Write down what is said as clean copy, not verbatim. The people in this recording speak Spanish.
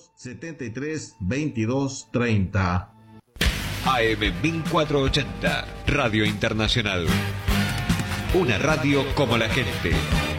73 22 30. AM 1480, Radio Internacional. Una radio como la gente.